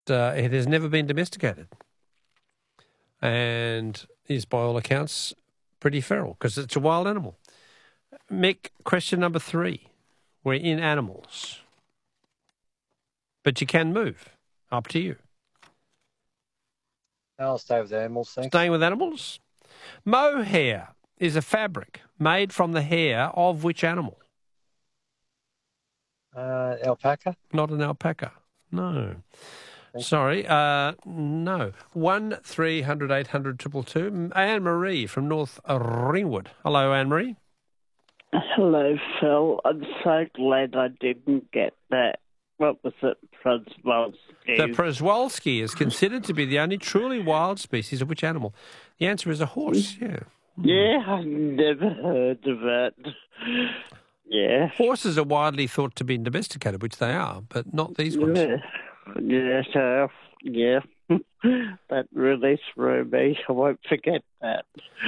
it has never been domesticated and is, by all accounts, pretty feral because it's a wild animal. Mick, question number 3. We're in animals. But you can move. Up to you. I'll stay with animals, thanks. Staying with animals? Mohair is a fabric made from the hair of which animal? Alpaca? Not an alpaca. No. Thank Sorry. No. 1300 800 222. Anne-Marie from North Ringwood. Hello, Anne-Marie. Hello, Phil. I'm so glad I didn't get that. What was it? Przewalski. The Przewalski is considered to be the only truly wild species of which animal? The answer is a horse, yeah. Yeah, I've never heard of it. Yeah. Horses are widely thought to be domesticated, which they are, but not these ones. Yeah. That really threw me. I won't forget that.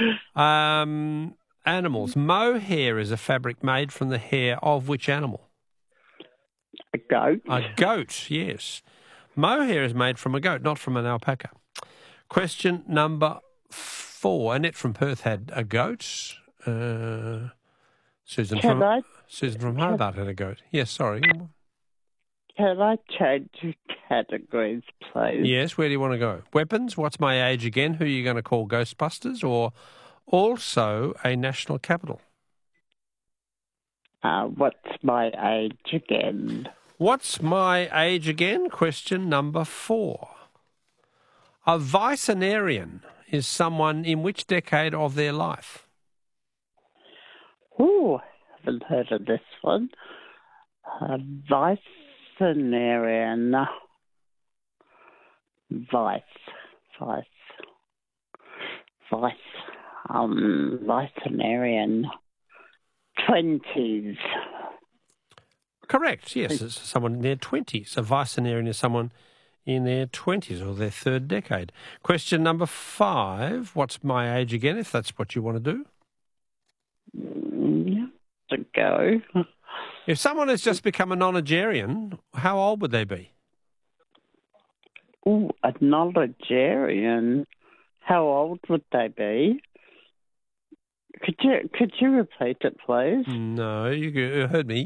Animals. Mohair is a fabric made from the hair of which animal? A goat. A goat, yes. Mohair is made from a goat, not from an alpaca. Question number 4. Annette from Perth had a goat. Susan from Hobart had a goat. Yes, sorry. Can I change categories, please? Yes, where do you want to go? Weapons, what's my age again? Who are you going to call Ghostbusters? Or also a national capital? What's my age again? What's my age again? Question number 4. A Vicenarian is someone in which decade of their life? Oh, haven't heard of this one. Vicenarian. Vicenarian. 20s. Correct, yes. It's someone in their 20s. A Vicenarian is someone in their 20s or their third decade. Question number 5. What's my age again, if that's what you want to do? Yeah, to go. If someone has just become a nonagenarian, how old would they be? Oh, a nonagenarian. How old would they be? Could you repeat it, please? No, you heard me.